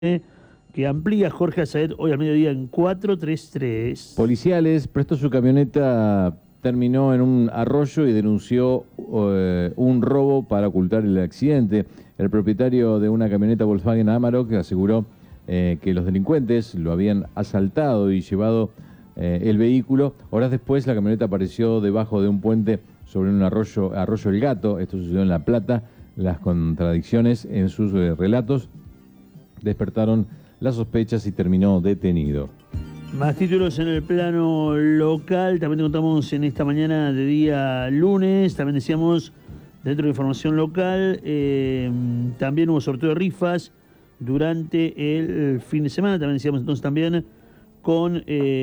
que amplía Jorge Asaet hoy al mediodía en 433. Policiales prestó su camioneta, terminó en un arroyo y denunció un robo para ocultar el accidente. El propietario de una camioneta Volkswagen Amarok aseguró que los delincuentes lo habían asaltado y llevado el vehículo. Horas después la camioneta apareció debajo de un puente sobre un arroyo El Gato. Esto sucedió en La Plata. Las contradicciones en sus relatos despertaron las sospechas y terminó detenido. Más títulos en el plano local. También te contamos en esta mañana de día lunes. También decíamos, dentro de información local, también hubo sorteo de rifas durante el fin de semana. También decíamos entonces también con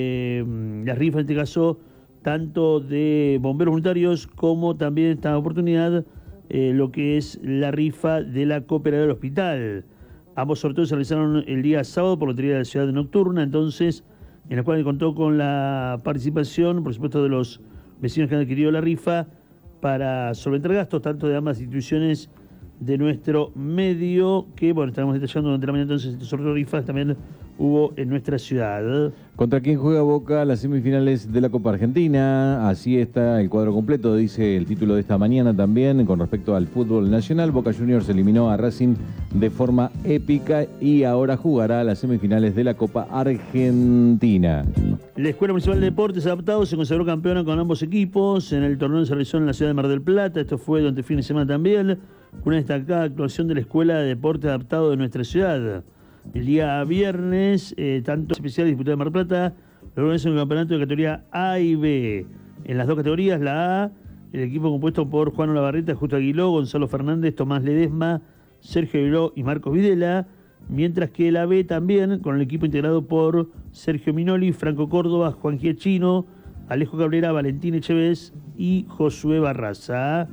las rifas, en este caso, tanto de bomberos voluntarios como también esta oportunidad, lo que es la rifa de la Cooperativa del Hospital. Ambos sorteos se realizaron el día sábado por la Lotería de la Ciudad Nocturna, entonces, en la cual contó con la participación, por supuesto, de los vecinos que han adquirido la rifa para solventar gastos, tanto de ambas instituciones de nuestro medio, que, bueno, estaremos detallando durante la mañana, entonces, este sorteo de rifas también hubo en nuestra ciudad. ¿Contra quién juega Boca las semifinales de la Copa Argentina? Así está el cuadro completo, dice el título de esta mañana también. Con respecto al fútbol nacional, Boca Juniors eliminó a Racing de forma épica y ahora jugará las semifinales de la Copa Argentina. La Escuela Municipal de Deportes Adaptados se consagró campeona con ambos equipos en el torneo que se realizó en la ciudad de Mar del Plata. Esto fue durante el fin de semana también, una destacada actuación de la Escuela de Deportes Adaptados de nuestra ciudad. El día viernes, tanto especial disputado en Mar del Plata, organizan un campeonato de categoría A y B. En las dos categorías, la A, el equipo compuesto por Juan Olavarreta, Justo Aguiló, Gonzalo Fernández, Tomás Ledesma, Sergio Aguiló y Marcos Videla, mientras que la B también, con el equipo integrado por Sergio Minoli, Franco Córdoba, Juan Giachino, Alejo Cabrera, Valentín Echeves y Josué Barraza.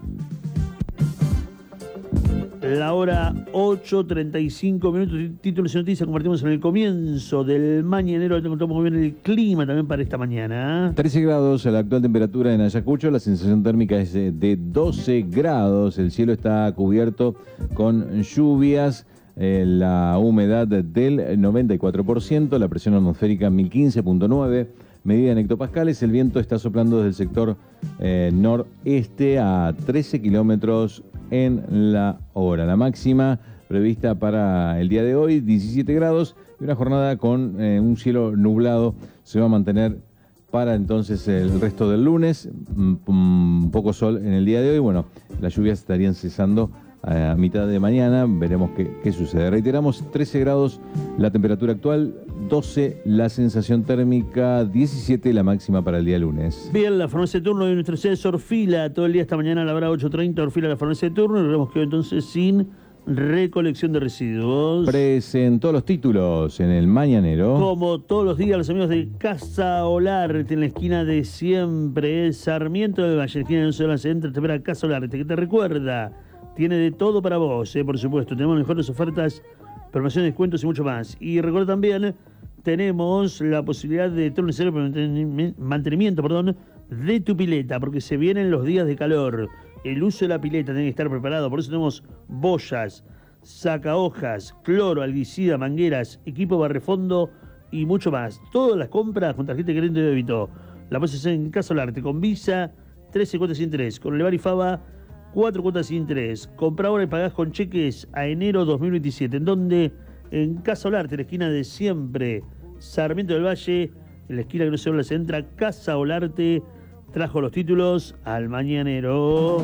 La hora 8:35 minutos, títulos y noticias compartimos en el comienzo del mañanero. Te contamos muy bien el clima también para esta mañana. 13 grados la actual temperatura en Ayacucho, la sensación térmica es de 12 grados, el cielo está cubierto con lluvias, la humedad del 94%, la presión atmosférica 1015.9, medida en hectopascales, el viento está soplando desde el sector noreste a 13 kilómetros en la hora. La máxima prevista para el día de hoy, 17 grados, y una jornada con un cielo nublado se va a mantener para entonces el resto del lunes. Poco sol en el día de hoy. Bueno, las lluvias estarían cesando a mitad de mañana. Veremos qué sucede. Reiteramos, 13 grados la temperatura actual, 12 la sensación térmica, 17 la máxima para el día lunes. Bien, la farmacia de turno de nuestra sede es Orfila. Todo el día esta mañana a la hora 8:30, Orfila, la farmacia de turno. Y nos quedado entonces sin recolección de residuos. Presentó los títulos en el mañanero. Como todos los días, los amigos de Casa Olarte, en la esquina de siempre, Sarmiento del Valle, esquina de Ciudad se entra, te espera Casa Olarte, que te recuerda, tiene de todo para vos, por supuesto. Tenemos mejores ofertas, promociones, descuentos y mucho más. Y recuerda también, tenemos la posibilidad de todo el necesario mantenimiento, de tu pileta, porque se vienen los días de calor. El uso de la pileta tiene que estar preparado, por eso tenemos boyas, sacahojas, cloro, alguicida, mangueras, equipo barrefondo y mucho más. Todas las compras con tarjeta de crédito y débito. La puedes hacer en Casa Olarte con Visa, 13 cuotas sin interés, con Levar y Faba, 4 cuotas sin interés. Compra ahora y pagás con cheques a enero 2027. ¿En dónde? En Casa Olarte, en la esquina de siempre, Sarmiento del Valle, en la esquina que no se habla, se entra Casa Olarte. Trajo los títulos al mañanero.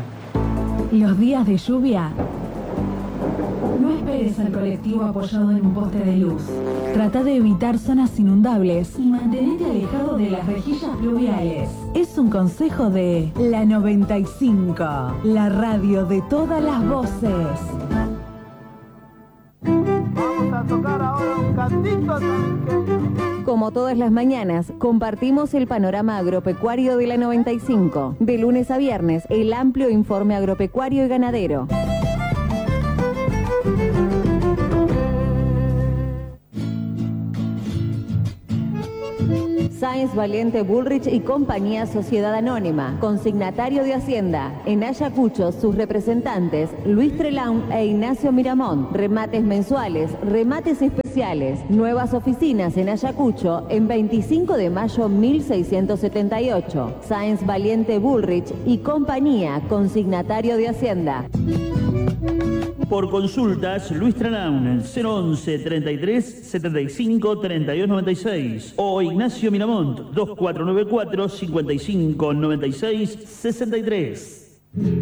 Los días de lluvia, no esperes al colectivo apoyado en un poste de luz. Trata de evitar zonas inundables y mantenete alejado de las rejillas pluviales. Es un consejo de la 95, la radio de todas las voces. Vamos a tocar ahora un cantito tranquilo. Como todas las mañanas, compartimos el panorama agropecuario de la 95. De lunes a viernes, el amplio informe agropecuario y ganadero. Sáenz Valiente Bullrich y Compañía Sociedad Anónima, consignatario de Hacienda. En Ayacucho, sus representantes Luis Trelaun e Ignacio Miramont. Remates mensuales, remates especiales. Nuevas oficinas en Ayacucho en 25 de mayo 1678. Sáenz Valiente Bullrich y Compañía, consignatario de Hacienda. Por consultas, Luis Trelaun, 011 33 75 32 96 o Ignacio Miramont, 2494 55 96 63.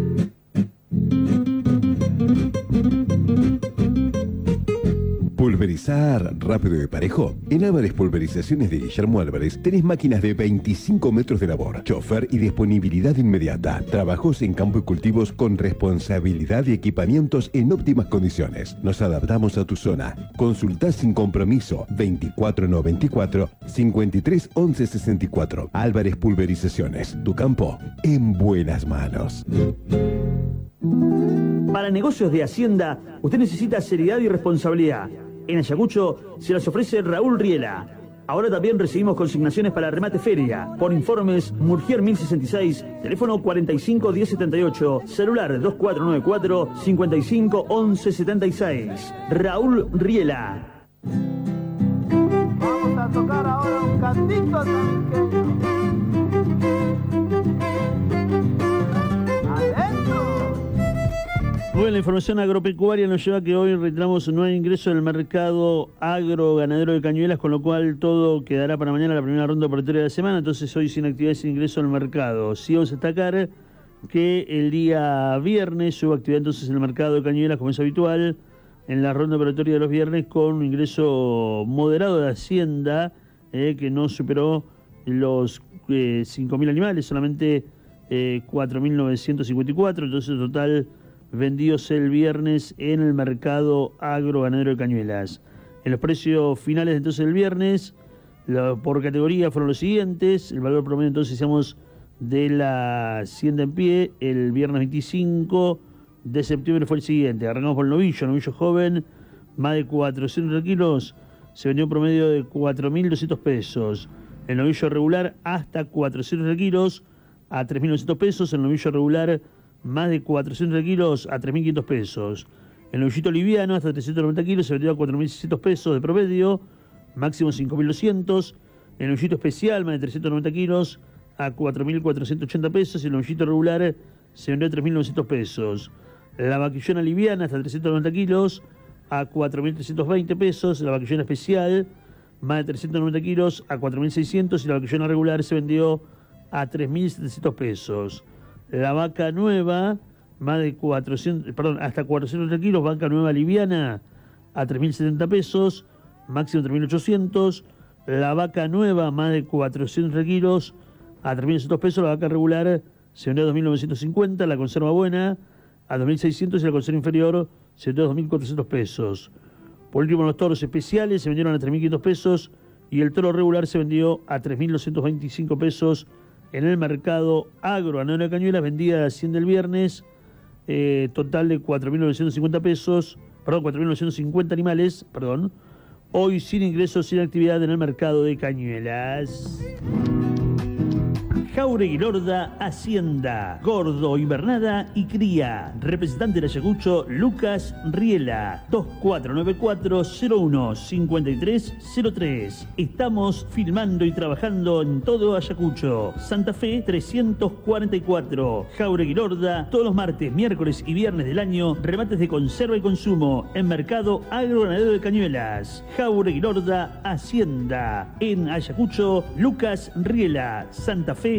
¿Pulverizar rápido y parejo? En Álvarez Pulverizaciones de Guillermo Álvarez tenés máquinas de 25 metros de labor, chofer y disponibilidad inmediata. Trabajos en campo y cultivos con responsabilidad y equipamientos en óptimas condiciones. Nos adaptamos a tu zona. Consultá sin compromiso 2494 53 11 64. Álvarez Pulverizaciones. Tu campo en buenas manos. Para negocios de Hacienda, usted necesita seriedad y responsabilidad. En Ayacucho se las ofrece Raúl Riela. Ahora también recibimos consignaciones para remate feria. Por informes, Murgier 1066, teléfono 45 1078, celular 2494 55 11 76. Raúl Riela. Vamos a tocar ahora un cantito también. Bueno, la información agropecuaria nos lleva a que hoy reiteramos no hay ingreso en el mercado agro-ganadero de Cañuelas, con lo cual todo quedará para mañana la primera ronda operatoria de la semana, entonces hoy sin actividad y sin ingreso en el mercado. Sí vamos a destacar que el día viernes hubo actividad entonces en el mercado de Cañuelas, como es habitual, en la ronda operatoria de los viernes con un ingreso moderado de Hacienda, que no superó los 5.000 animales, solamente 4.954, entonces total vendidos el viernes en el mercado agro-ganadero de Cañuelas. En los precios finales entonces del viernes, por categoría fueron los siguientes. El valor promedio entonces decíamos de la hacienda en pie el viernes 25 de septiembre fue el siguiente. Arrancamos por el novillo joven, más de 400 kilos, se vendió un promedio de 4.200 pesos. El novillo regular hasta 400 kilos a 3.900 pesos. El novillo regular más de 400 kilos a 3.500 pesos. El novillito liviano hasta 390 kilos se vendió a 4.600 pesos de promedio, máximo 5.200. El novillito especial, más de 390 kilos a 4.480 pesos. El novillito regular se vendió a 3.900 pesos. La vaquillona liviana hasta 390 kilos a 4.320 pesos. La vaquillona especial, más de 390 kilos a 4.600. Y la vaquillona regular se vendió a 3.700 pesos. La vaca nueva, más de 400, hasta 400 kilos, vaca nueva liviana a 3.070 pesos, máximo 3.800. La vaca nueva, más de 400 kilos a 3.900 pesos. La vaca regular se vendió a 2.950. La conserva buena a 2.600 y la conserva inferior se vendió a 2.400 pesos. Por último, los toros especiales se vendieron a 3.500 pesos y el toro regular se vendió a 3.225 pesos. En el mercado agro-ganadero de Cañuelas, vendida Hacienda el viernes, total de 4.950 pesos, 4.950 animales, hoy sin ingresos, sin actividad en el mercado de Cañuelas. Jauregui Lorda Hacienda, Gordo, Invernada y Cría. Representante de Ayacucho, Lucas Riela, 2494-01-5303. Estamos filmando y trabajando en todo Ayacucho. Santa Fe 344. Jauregui Lorda, todos los martes, miércoles y viernes del año, remates de conserva y consumo en Mercado Agro-Ganadero de Cañuelas. Jauregui Lorda Hacienda. En Ayacucho, Lucas Riela, Santa Fe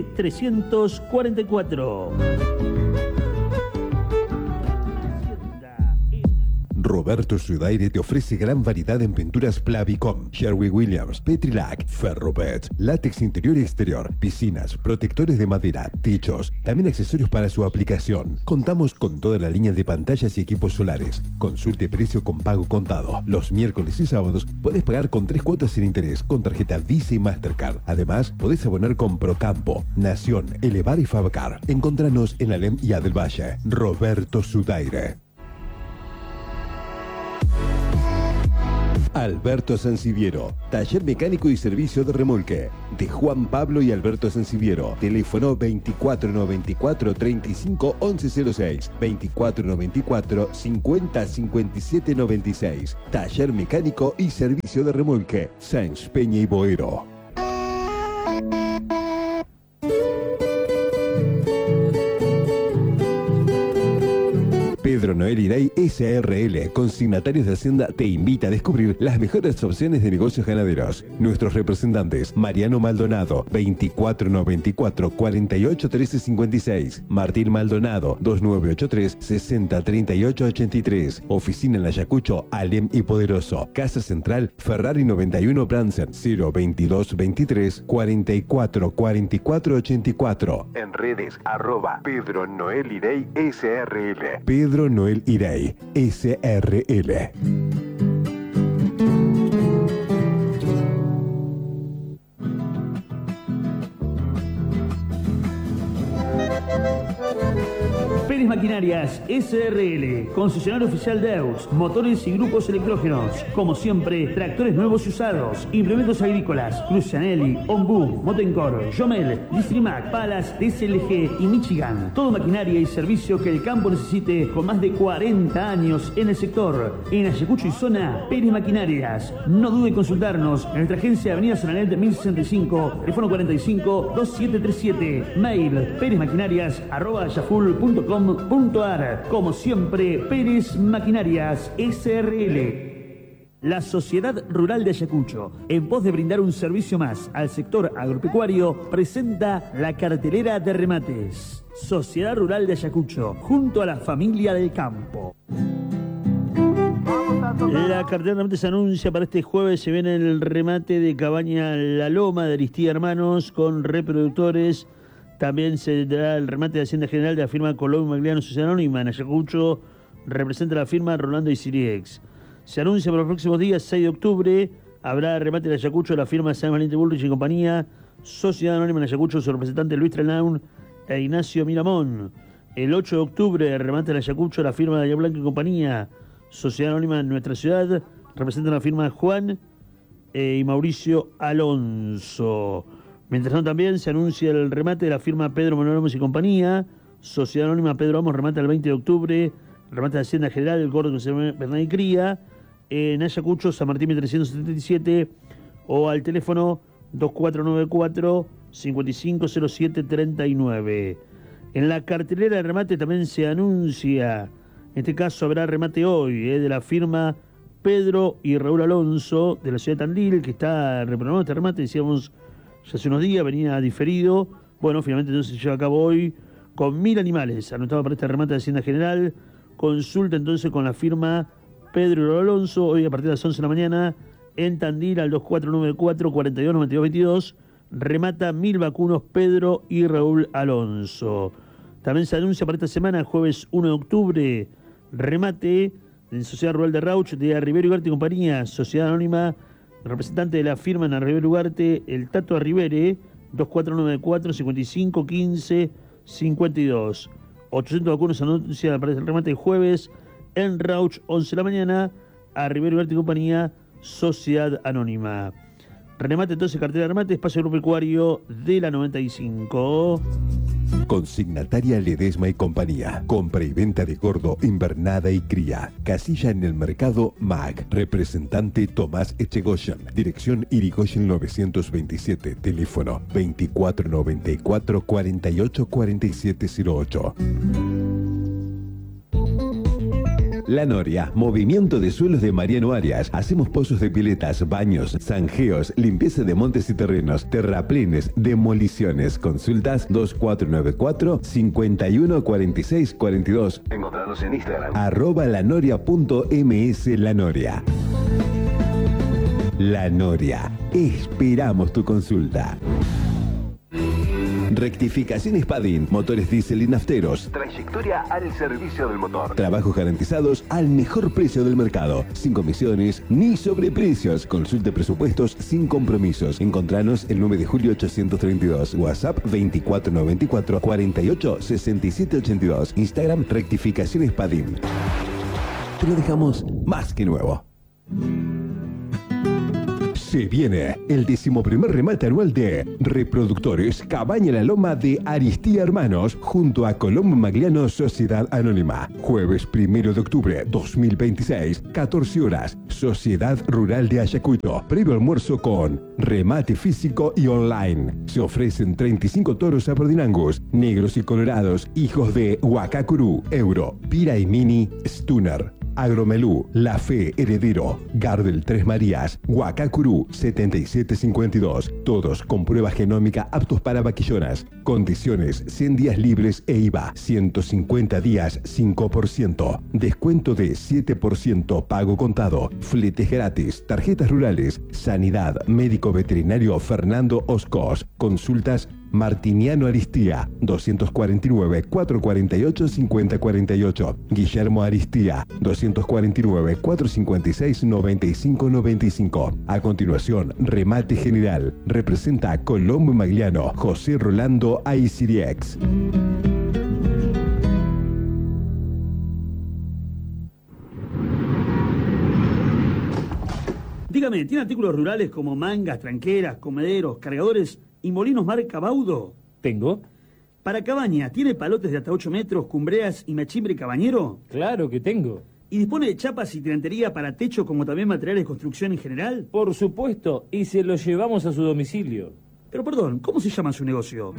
344. Roberto Sudaire te ofrece gran variedad en pinturas Plavicom, Sherwin-Williams, Petrilac, Ferropet, látex interior y exterior, piscinas, protectores de madera, techos, también accesorios para su aplicación. Contamos con toda la línea de pantallas y equipos solares. Consulte precio con pago contado. Los miércoles y sábados podés pagar con 3 cuotas sin interés con tarjeta Visa y Mastercard. Además, podés abonar con Procampo, Nación, Elevar y Fabcar. Encontranos en Alem y Adel Valle. Roberto Sudaire. Alberto Sanciviero, taller mecánico y servicio de remolque. De Juan Pablo y Alberto Sanciviero. Teléfono 2494 35 1106, 2494 50 57 96. Taller mecánico y servicio de remolque. Sáenz Peña y Boero. Pedro Noel Iray SRL, consignatarios de Hacienda, te invita a descubrir las mejores opciones de negocios ganaderos. Nuestros representantes: Mariano Maldonado, 2494 48 13 56, Martín Maldonado, 2983 60 38 83, Oficina en Ayacucho, Alem y Poderoso, Casa Central, Ferrari 91 Bransen, 022 23 44 44 84. En redes, @Pedro Noel Iray SRL. Pedro Noel Iray SRL. Pérez Maquinarias SRL, concesionario oficial de EUS, motores y grupos electrógenos. Como siempre, tractores nuevos y usados, implementos agrícolas, Crucianelli, Ombu, Motencor, Jomel, Distrimac, Palas, DSLG y Michigan. Todo maquinaria y servicio que el campo necesite, con más de 40 años en el sector. En Ayacucho y zona, Pérez Maquinarias. No dude en consultarnos en nuestra agencia Avenida Sananel de 1065, teléfono 45 2737, mail perezmaquinarias@yaful.com.ar. Como siempre, Pérez Maquinarias SRL. La Sociedad Rural de Ayacucho, en pos de brindar un servicio más al sector agropecuario, presenta la cartelera de remates. Sociedad Rural de Ayacucho, junto a la familia del campo. La cartelera de remates se anuncia para este jueves. Se viene el remate de Cabaña La Loma de Aristía Hermanos con reproductores. También se dará el remate de Hacienda General de la firma Colón Magliano Sociedad Anónima. En Ayacucho representa la firma Rolando y Siriex. Se anuncia para los próximos días, 6 de octubre, habrá remate de Ayacucho de la firma San Valentín Bullrich y compañía. Sociedad Anónima en Ayacucho, su representante Luis Trelaun e Ignacio Miramón. El 8 de octubre, remate de Ayacucho de la firma de Blanco y compañía. Sociedad Anónima en nuestra ciudad, representan la firma Juan y Mauricio Alonso. Mientras tanto, también se anuncia el remate de la firma Pedro Manuel Amos y compañía. Sociedad Anónima Pedro Amos remate el 20 de octubre. Remate de Hacienda General, el Gordo Bernal y Cría. En Ayacucho, San Martín 1377. O al teléfono 2494 550739. En la cartelera de remate también se anuncia, en este caso habrá remate hoy, de la firma Pedro y Raúl Alonso de la ciudad de Tandil, que está reprogramado este remate, decíamos ya hace unos días, venía diferido. Bueno, finalmente entonces se lleva a cabo hoy con 1000 animales anotados para este remate de Hacienda General. Consulta entonces con la firma Pedro y Raúl Alonso, hoy a partir de las 11 de la mañana, en Tandil al 2494 429222. Remata 1000 vacunos Pedro y Raúl Alonso. También se anuncia para esta semana, jueves 1 de octubre, remate en Sociedad Rural de Rauch de Arribero Ugarte y compañía, Sociedad Anónima, representante de la firma en Arribero Ugarte, el Tato Arribere, 2494 55 15 52. 800 vacunos anuncia para el remate de jueves en Rauch, 11 de la mañana, Arribero Ugarte y compañía, Sociedad Anónima. Remate entonces, cartera de remate, espacio agropecuario de la 95. Consignataria Ledesma y compañía. Compra y venta de gordo, invernada y cría. Casilla en el mercado MAG. Representante Tomás Echegoyen. Dirección Irigoyen 927. Teléfono 2494 48 4708. La Noria, movimiento de suelos de Mariano Arias. Hacemos pozos de piletas, baños, zanjeos, limpieza de montes y terrenos, terraplenes, demoliciones. Consultas 2494 51 46 42. Encontrarnos en Instagram @lanoria.ms La Noria. La Noria. Esperamos tu consulta. Rectificaciones Padin, motores diésel y nafteros. Trayectoria al servicio del motor. Trabajos garantizados al mejor precio del mercado. Sin comisiones ni sobreprecios. Consulte presupuestos sin compromisos. Encontranos el 9 de julio 832. WhatsApp 2494 48 67 82. Instagram Rectificaciones Padin. Te lo dejamos más que nuevo. Se viene el 11º remate anual de Reproductores Cabaña La Loma de Aristía Hermanos junto a Colombo Magliano Sociedad Anónima. Jueves 1 de octubre 2026, 14 horas, Sociedad Rural de Ayacucho. Previo almuerzo con remate físico y online. Se ofrecen 35 toros Aberdeen-Angus, negros y colorados, hijos de Huacacurú, Euro, Pira y Mini, Stunner. Agromelú, La Fe, Heredero, Gardel Tres Marías, Huacacurú 7752, todos con prueba genómica aptos para vaquillonas. Condiciones: 100 días libres e IVA, 150 días 5%, descuento de 7%, pago contado, fletes gratis, tarjetas rurales, sanidad, médico veterinario Fernando Oscos, consultas Martiniano Aristía, 249-448-5048. Guillermo Aristía, 249-456-9595. A continuación, remate general. Representa a Colombo Magliano, José Rolando Aisiriex. Dígame, ¿tiene artículos rurales como mangas, tranqueras, comederos, cargadores y molinos marca Baudo? Tengo. Para cabaña, ¿tiene palotes de hasta 8 metros, cumbreas y machimbre cabañero? Claro que tengo. ¿Y dispone de chapas y tirantería para techo como también materiales de construcción en general? Por supuesto, y se lo llevamos a su domicilio. Pero perdón, ¿cómo se llama su negocio?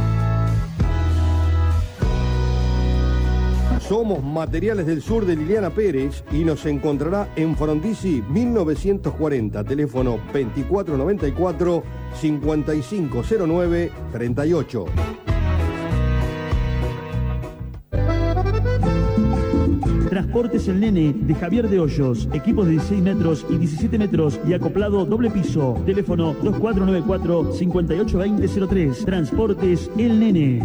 Somos Materiales del Sur de Liliana Pérez y nos encontrará en Frondizi 1940, teléfono 2494-5509-38. Transportes El Nene, de Javier de Hoyos. Equipos de 16 metros y 17 metros y acoplado doble piso. Teléfono 2494-582003. Transportes El Nene.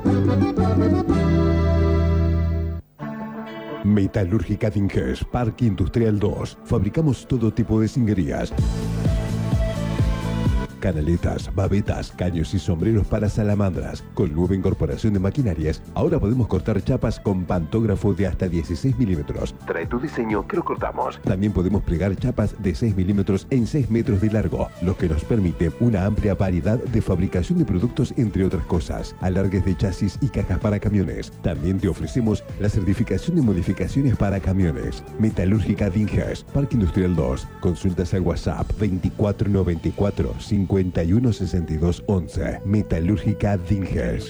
Metalúrgica Dinges, Parque Industrial 2. Fabricamos todo tipo de cinguerías. Canaletas, babetas, caños y sombreros para salamandras. Con nueva incorporación de maquinarias, ahora podemos cortar chapas con pantógrafo de hasta 16 milímetros. Trae tu diseño que lo cortamos. También podemos plegar chapas de 6 milímetros en 6 metros de largo, lo que nos permite una amplia variedad de fabricación de productos, entre otras cosas. Alargues de chasis y cajas para camiones. También te ofrecemos la certificación de modificaciones para camiones. Metalúrgica Dinges, Parque Industrial 2. Consultas al WhatsApp 2494 516211. Metalúrgica Dinges.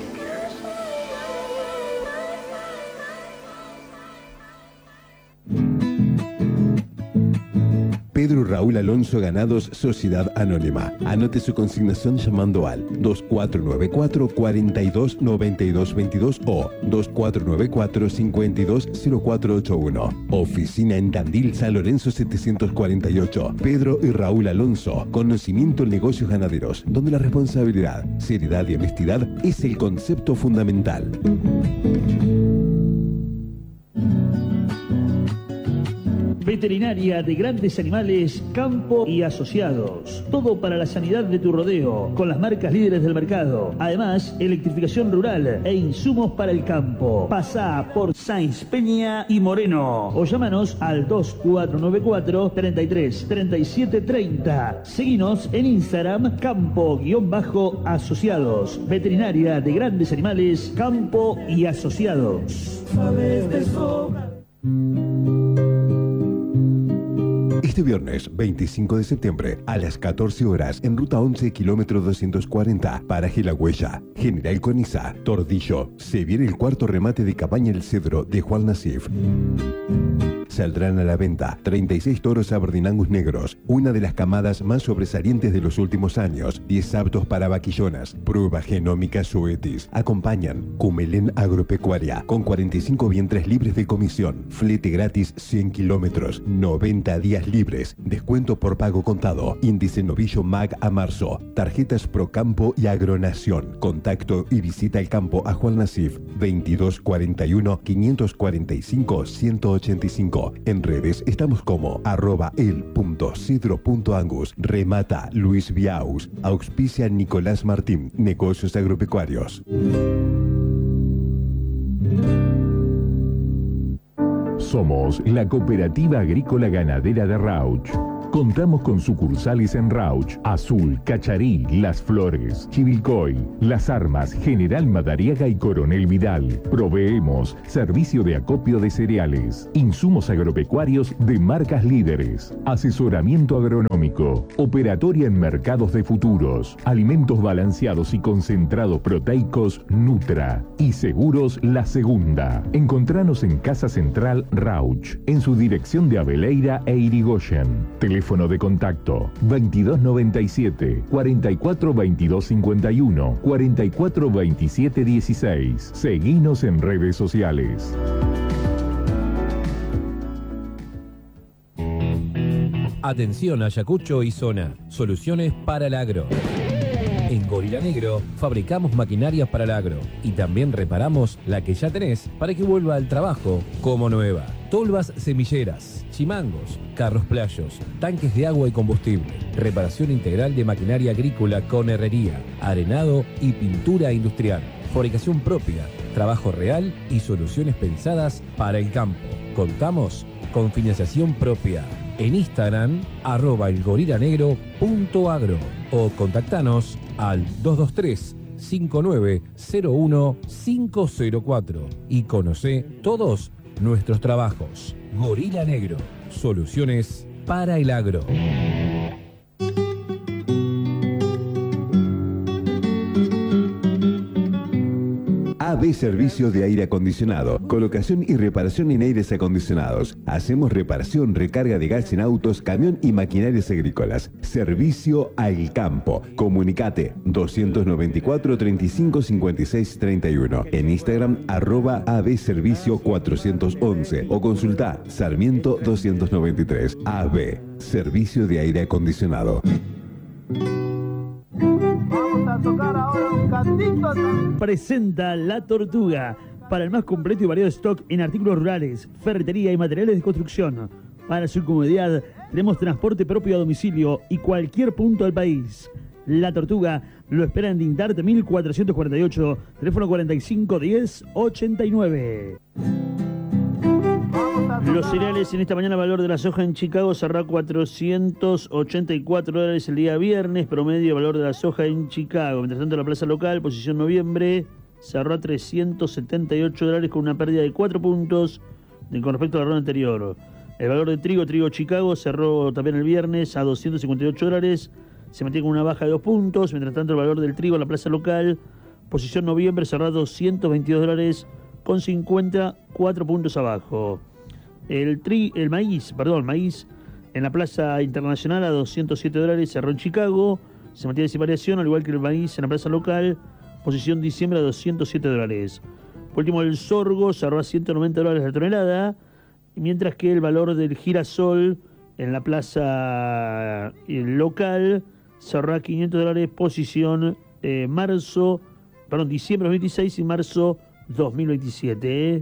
Pedro Raúl Alonso Ganados Sociedad Anónima. Anote su consignación llamando al 2494-429222 o 2494-520481. Oficina en Tandil, San Lorenzo 748. Pedro y Raúl Alonso. Conocimiento en negocios ganaderos, donde la responsabilidad, seriedad y honestidad es el concepto fundamental. Veterinaria de Grandes Animales, Campo y Asociados. Todo para la sanidad de tu rodeo, con las marcas líderes del mercado. Además, electrificación rural e insumos para el campo. Pasá por Sáenz Peña y Moreno o llámanos al 2494 33 37 30. Seguinos en Instagram, Campo-Asociados. Veterinaria de Grandes Animales, Campo y Asociados. Este viernes 25 de septiembre a las 14 horas en ruta 11 kilómetro 240, paraje La Huella, General Coniza, Tordillo. Se viene el cuarto remate de Cabaña El Cedro de Juan Nasif. Saldrán a la venta 36 toros Aberdeen-Angus negros, una de las camadas más sobresalientes de los últimos años, 10 aptos para vaquillonas, prueba genómica Zoetis. Acompañan Cumelén Agropecuaria, con 45 vientres libres de comisión, flete gratis 100 kilómetros, 90 días libres, descuento por pago contado, índice novillo MAG a marzo, tarjetas Procampo y Agronación. Contacto y visita el campo a Juan Nasif, 2241 545 185. En redes estamos como @el.cedro.angus. Remata Luis Biaus. Auspicia Nicolás Martín. Negocios agropecuarios. Somos la Cooperativa Agrícola Ganadera de Rauch. Contamos con sucursales en Rauch, Azul, Cacharí, Las Flores, Chivilcoy, Las Armas, General Madariaga y Coronel Vidal. Proveemos servicio de acopio de cereales, insumos agropecuarios de marcas líderes, asesoramiento agronómico, operatoria en mercados de futuros, alimentos balanceados y concentrados proteicos Nutra y seguros La Segunda. Encontranos en Casa Central Rauch, en su dirección de Aveleira e Irigoyen. Teléfono de contacto 2297 44 22 51 44 27 16. Seguinos en redes sociales. Atención Ayacucho y zona. Soluciones para el agro. En Gorila Negro fabricamos maquinarias para el agro y también reparamos la que ya tenés para que vuelva al trabajo como nueva. Tolvas semilleras, chimangos, carros playos, tanques de agua y combustible, reparación integral de maquinaria agrícola con herrería, arenado y pintura industrial, fabricación propia, trabajo real y soluciones pensadas para el campo. Contamos con financiación propia. En Instagram, @elgorilanegro.agro o contactanos al 223-5901-504 y conocé todos nuestros trabajos. Gorila Negro, soluciones para el agro. AB Servicio de Aire Acondicionado. Colocación y reparación en aires acondicionados. Hacemos reparación, recarga de gas en autos, camión y maquinarias agrícolas. Servicio al campo. Comunicate 294 35 56 31. En Instagram @AB Servicio 411 o consulta Sarmiento 293. AB Servicio de Aire Acondicionado. Vamos a tocar ahora un cantito. Presenta La Tortuga, para el más completo y variado stock en artículos rurales, ferretería y materiales de construcción. Para su comodidad, tenemos transporte propio a domicilio y cualquier punto del país. La Tortuga lo espera en Dintarte 1448, teléfono 45 10 89. Los cereales en esta mañana, valor de la soja en Chicago cerró a $484 el día viernes, promedio valor de la soja en Chicago. Mientras tanto, la plaza local, posición noviembre, cerró a $378 con una pérdida de 4 puntos con respecto a la ronda anterior. El valor de trigo Chicago cerró también el viernes a $258, se mantiene con una baja de 2 puntos. Mientras tanto, el valor del trigo en la plaza local, posición noviembre, cerró a $222 con 54 puntos abajo. El maíz en la plaza internacional a $207 cerró en Chicago, se mantiene sin variación, al igual que el maíz en la plaza local, posición diciembre a $207. Por último, el sorgo cerró a $190 la tonelada, mientras que el valor del girasol en la plaza local cerró a $500, posición diciembre 2026 y marzo 2027.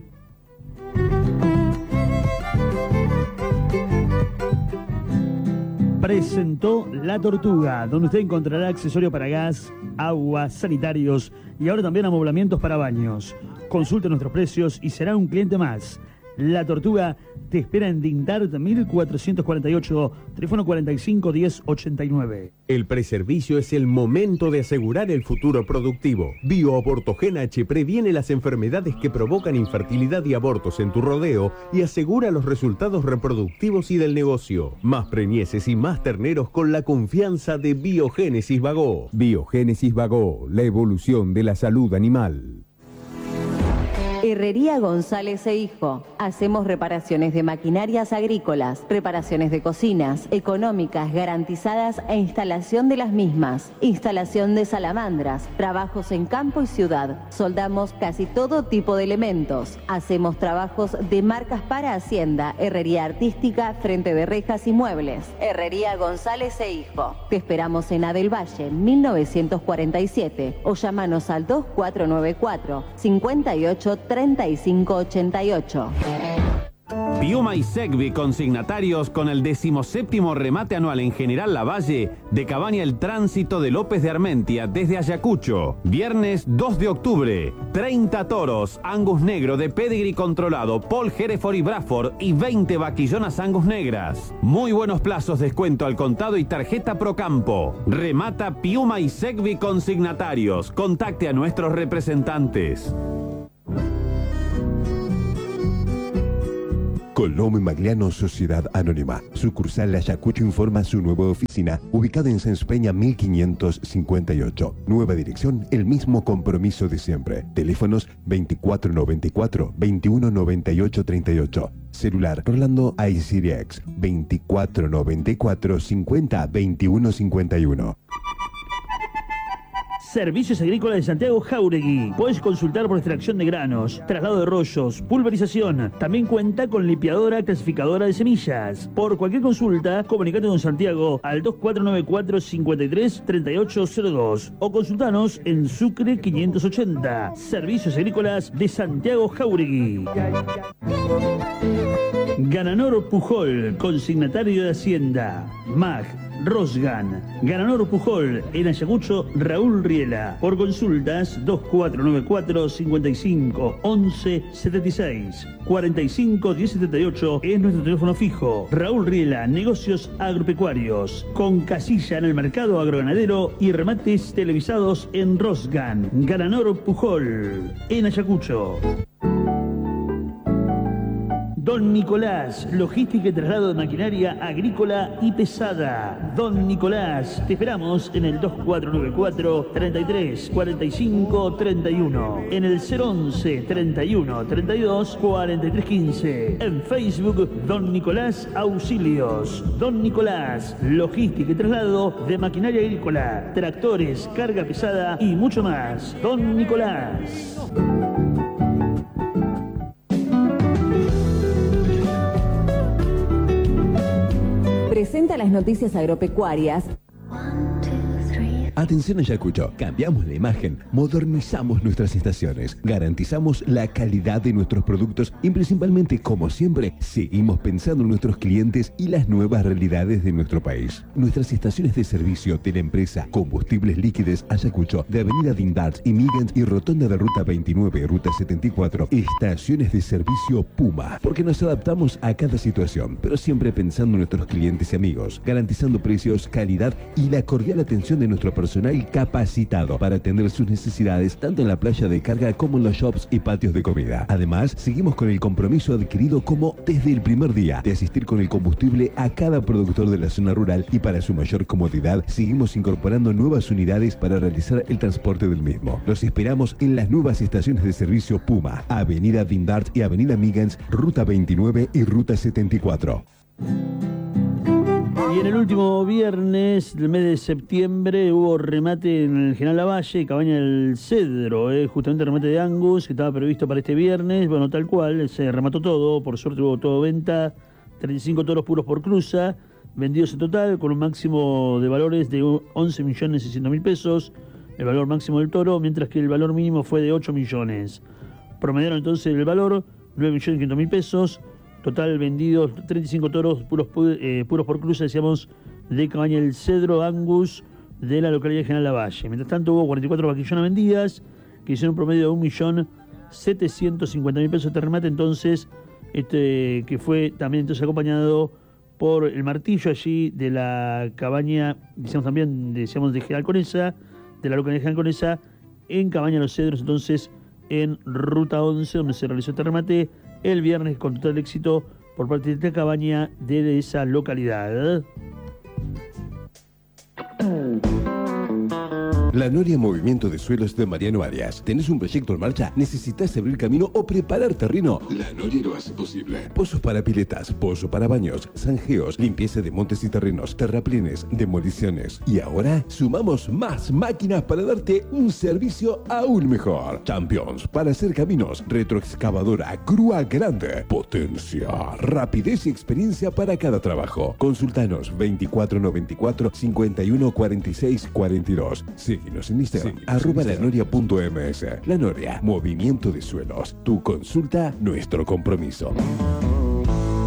Presentó La Tortuga, donde usted encontrará accesorio para gas, agua, sanitarios y ahora también amoblamientos para baños. Consulte nuestros precios y será un cliente más. La Tortuga te espera en Dintarte 1448, teléfono 45 10 89. El preservicio es el momento de asegurar el futuro productivo. BioAbortogen H previene las enfermedades que provocan infertilidad y abortos en tu rodeo y asegura los resultados reproductivos y del negocio. Más preñeces y más terneros con la confianza de Biogénesis Bagó. Biogénesis Bagó, la evolución de la salud animal. Herrería González e Hijo. Hacemos reparaciones de maquinarias agrícolas, reparaciones de cocinas, económicas, garantizadas e instalación de las mismas. Instalación de salamandras, trabajos en campo y ciudad. Soldamos casi todo tipo de elementos. Hacemos trabajos de marcas para Hacienda, herrería artística, frente de rejas y muebles. Herrería González e Hijo. Te esperamos en Adel Valle, 1947 o llamanos al 2494 58 3588. Piuma y Segvi consignatarios con el 17º remate anual en General Lavalle de Cabaña El Tránsito de López de Armentia desde Ayacucho. Viernes 2 de octubre, 30 toros Angus negro de pedigree controlado, Paul Hereford y Bradford y 20 vaquillonas Angus negras. Muy buenos plazos, descuento al contado y tarjeta Procampo. Remata Piuma y Segvi consignatarios. Contacte a nuestros representantes. Colombo y Magliano Sociedad Anónima. Sucursal Ayacucho informa su nueva oficina, ubicada en Sáenz Peña 1558. Nueva dirección, el mismo compromiso de siempre. Teléfonos 2494 2198 38. Celular Rolando iCirex 2494 50 21 51. Servicios Agrícolas de Santiago Jáuregui. Puedes consultar por extracción de granos, traslado de rollos, pulverización. También cuenta con limpiadora clasificadora de semillas. Por cualquier consulta, comunicate con Santiago al 2494 53 3802 o consultanos en Sucre 580. Servicios Agrícolas de Santiago Jáuregui. Gananor Pujol, consignatario de Hacienda. MAG, Rosgan, Gananor Pujol, en Ayacucho, Raúl Riela. Por consultas, 2494 55 11 76 45 1078 es nuestro teléfono fijo. Raúl Riela, negocios agropecuarios, con casilla en el mercado agroganadero y remates televisados en Rosgan. Gananor Pujol, en Ayacucho. Don Nicolás, logística y traslado de maquinaria agrícola y pesada. Don Nicolás, te esperamos en el 2494 33 45 31, en el 011 31 32 43 15, en Facebook Don Nicolás Auxilios. Don Nicolás, logística y traslado de maquinaria agrícola, tractores, carga pesada y mucho más. Don Nicolás. Presenta las noticias agropecuarias. Atención Ayacucho, cambiamos la imagen, modernizamos nuestras estaciones, garantizamos la calidad de nuestros productos y principalmente, como siempre, seguimos pensando en nuestros clientes y las nuevas realidades de nuestro país. Nuestras estaciones de servicio de la empresa Combustibles Líquidos Ayacucho, de Avenida Dindart y Miguel y Rotonda de Ruta 29, Ruta 74, estaciones de servicio Puma, porque nos adaptamos a cada situación, pero siempre pensando en nuestros clientes y amigos, garantizando precios, calidad y la cordial atención de nuestro personal capacitado para atender sus necesidades tanto en la playa de carga como en los shops y patios de comida. Además, seguimos con el compromiso adquirido como desde el primer día de asistir con el combustible a cada productor de la zona rural y para su mayor comodidad seguimos incorporando nuevas unidades para realizar el transporte del mismo. Los esperamos en las nuevas estaciones de servicio Puma, Avenida Dindart y Avenida Miggins, Ruta 29 y Ruta 74. Y en el último viernes del mes de septiembre hubo remate en el General Lavalle, Cabaña El Cedro, justamente el remate de Angus que estaba previsto para este viernes. Bueno, tal cual, se remató todo, por suerte hubo todo venta, 35 toros puros por cruza, vendidos en total con un máximo de valores de 11.600.000 pesos, el valor máximo del toro, mientras que el valor mínimo fue de 8 millones. Promediaron entonces el valor 9.500.000 pesos. Total vendidos 35 toros puros por cruza, decíamos, de Cabaña El Cedro Angus de la localidad de General Lavalle. Mientras tanto hubo 44 vaquillonas vendidas que hicieron un promedio de 1.750.000 pesos de remate, entonces, que fue también entonces acompañado por el martillo allí de la cabaña, decíamos de General Conesa, de la localidad de General Conesa, en Cabaña Los Cedros, entonces en Ruta 11, donde se realizó este remate el viernes con total éxito por parte de esta cabaña de esa localidad. La Noria Movimiento de Suelos de Mariano Arias. ¿Tenés un proyecto en marcha? ¿Necesitas abrir camino o preparar terreno? La Noria lo hace posible. Pozos para piletas, pozo para baños, zanjeos, limpieza de montes y terrenos, terraplenes, demoliciones. Y ahora sumamos más máquinas para darte un servicio aún mejor. Champions para hacer caminos, retroexcavadora, grúa grande, potencia, rapidez y experiencia para cada trabajo. Consultanos 2494 51 46 42. Síguenos en Instagram, @lanoria.ms. La Noria, Movimiento de Suelos. Tu consulta, nuestro compromiso.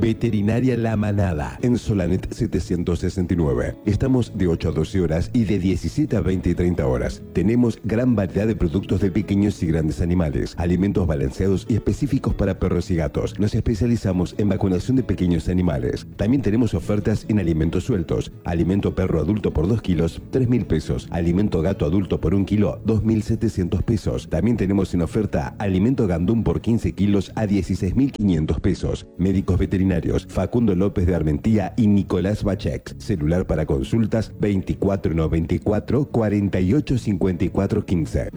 Veterinaria La Manada, en Solanet 769. Estamos de 8 a 12 horas y de 17 a 20 y 30 horas. Tenemos gran variedad de productos de pequeños y grandes animales, alimentos balanceados y específicos para perros y gatos. Nos especializamos en vacunación de pequeños animales. También tenemos ofertas en alimentos sueltos. Alimento perro adulto por 2 kilos, 3.000 pesos. Alimento gato adulto por 1 kilo, 2.700 pesos. También tenemos en oferta alimento gandum por 15 kilos a 16.500 pesos. Médicos veterinarios Facundo López de Armentía y Nicolás Bachex. Celular para consultas 2494 48 54 15.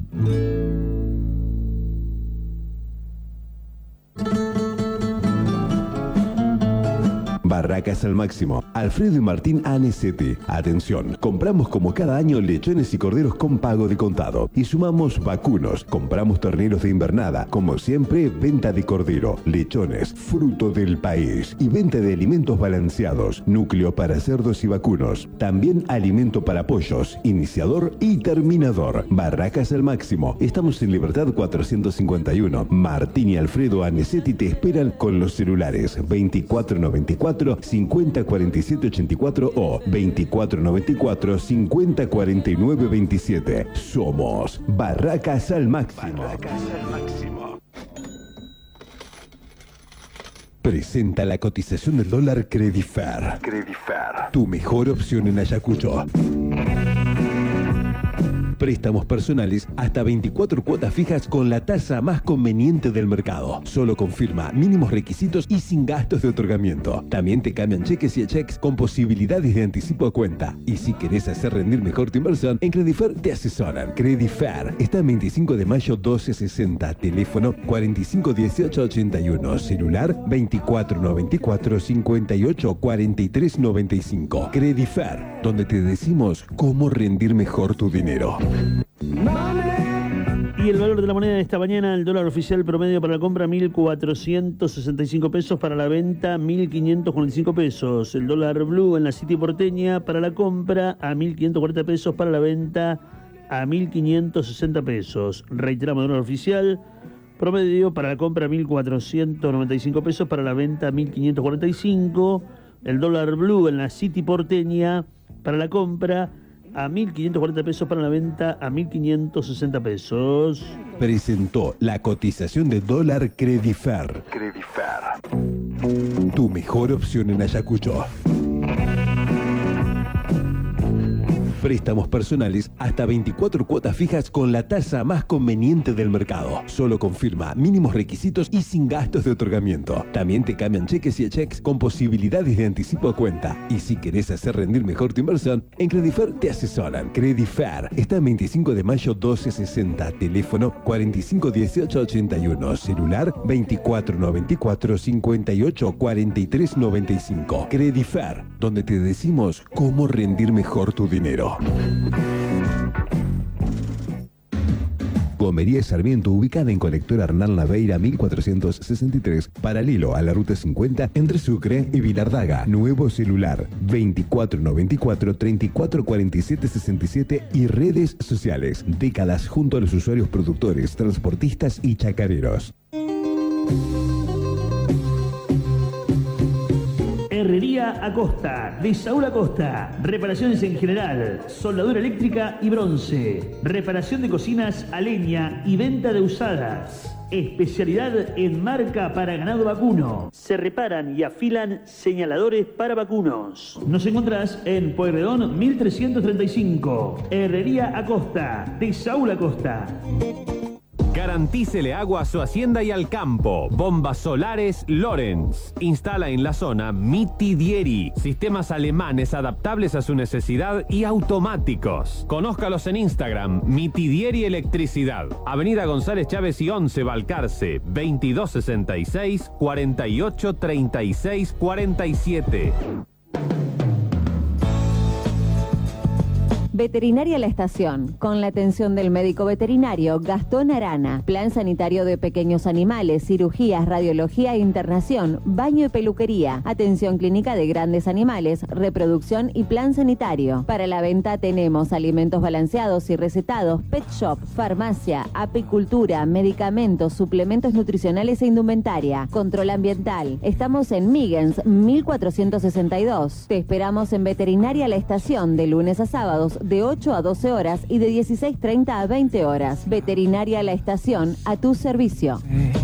Barracas al máximo. Alfredo y Martín Anesetti. Atención, compramos como cada año lechones y corderos con pago de contado. Y sumamos vacunos. Compramos terneros de invernada. Como siempre, venta de cordero, lechones, fruto del país. Y venta de alimentos balanceados. Núcleo para cerdos y vacunos. También alimento para pollos, iniciador y terminador. Barracas al máximo. Estamos en Libertad 451. Martín y Alfredo Anesetti te esperan con los celulares 2494 50 47 84 o 2494 50 49 27. Somos Barracas al máximo. Presenta la cotización del dólar Credifer. Tu mejor opción en Ayacucho. Préstamos personales hasta 24 cuotas fijas con la tasa más conveniente del mercado. Solo confirma mínimos requisitos y sin gastos de otorgamiento. También te cambian cheques y cheques con posibilidades de anticipo a cuenta. Y si querés hacer rendir mejor tu inversión, en Credifer te asesoran. Credifer está en 25 de mayo 1260. Teléfono 45 18 81. Celular 24 94 58 43 95. Credifer, donde te decimos cómo rendir mejor tu dinero. Y el valor de la moneda de esta mañana, el dólar oficial promedio para la compra 1.465 pesos, para la venta 1.545 pesos. El dólar blue en la City porteña para la compra a 1.540 pesos, para la venta a 1.560 pesos. Reiteramos, dólar oficial promedio para la compra 1.495 pesos, para la venta 1.545. El dólar blue en la City porteña para la compra a 1.540 pesos, para la venta a 1.560 pesos. Presentó la cotización de dólar Credifer. Tu mejor opción en Ayacucho. Préstamos personales hasta 24 cuotas fijas con la tasa más conveniente del mercado. Solo confirma mínimos requisitos y sin gastos de otorgamiento. También te cambian cheques y cheques con posibilidades de anticipo a cuenta. Y si querés hacer rendir mejor tu inversión, en Credifer te asesoran. Credifer está en 25 de mayo 1260. Teléfono 45 18 81. Celular 24 94 58 43 95. Credifer, donde te decimos cómo rendir mejor tu dinero. Gomería Sarmiento, ubicada en Colector Hernán Naveira 1463, paralelo a la Ruta 50 entre Sucre y Vilardaga. Nuevo celular 2494 34 47 67 y redes sociales. Décadas junto a los usuarios, productores, transportistas y chacareros. Herrería Acosta, de Saúl Acosta. Reparaciones en general, soldadura eléctrica y bronce. Reparación de cocinas a leña y venta de usadas. Especialidad en marca para ganado vacuno. Se reparan y afilan señaladores para vacunos. Nos encontrás en Pueyrredón 1335. Herrería Acosta, de Saúl Acosta. Garantícele agua a su hacienda y al campo. Bombas solares Lorenz. Instala en la zona Mitidieri. Sistemas alemanes adaptables a su necesidad y automáticos. Conózcalos en Instagram, Mitidieri Electricidad. Avenida González Chávez y 11, Balcarce. 2266 48 36 47. Veterinaria La Estación, con la atención del médico veterinario Gastón Arana. Plan sanitario de pequeños animales, cirugías, radiología e internación, baño y peluquería. Atención clínica de grandes animales, reproducción y plan sanitario. Para la venta tenemos alimentos balanceados y recetados, pet shop, farmacia, apicultura, medicamentos, suplementos nutricionales e indumentaria. Control ambiental. Estamos en Migens 1462. Te esperamos en Veterinaria La Estación de lunes a sábados de 8 a 12 horas y de 16:30 a 20 horas. Veterinaria La Estación, a tu servicio.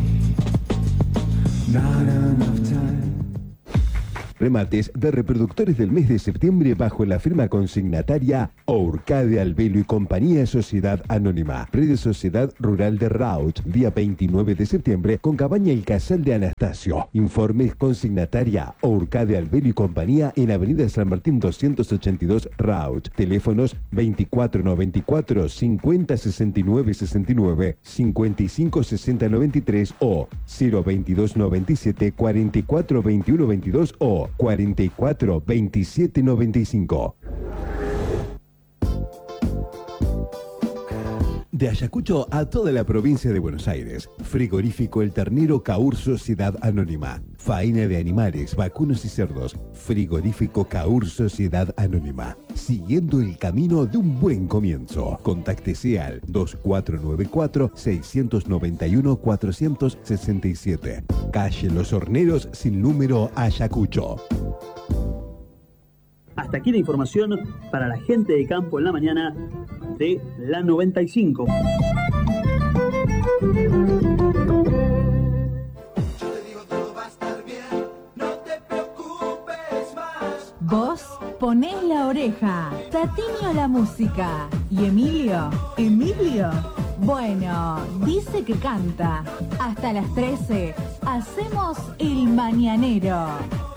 Remates de reproductores del mes de septiembre bajo la firma consignataria Orcade Albelo y Compañía Sociedad Anónima. Red Sociedad Rural de Rauch, día 29 de septiembre, con cabaña El Casal de Anastasio. Informes consignataria Orcade Albelo y Compañía en Avenida San Martín 282 Rauch. Teléfonos 2494 5069 69, 556093 o 02297 442122 o 442795. De Ayacucho a toda la provincia de Buenos Aires. Frigorífico El Ternero Caur Sociedad Anónima. Faena de animales, vacunos y cerdos. Frigorífico Caur Sociedad Anónima. Siguiendo el camino de un buen comienzo. Contáctese al 2494-691-467. Calle Los Horneros sin número, Ayacucho. Hasta aquí la información para la gente de campo en la mañana de la 95. Vos ponés la oreja, Tatiño la música y Emilio, bueno, dice que canta. Hasta las 13 hacemos el mañanero.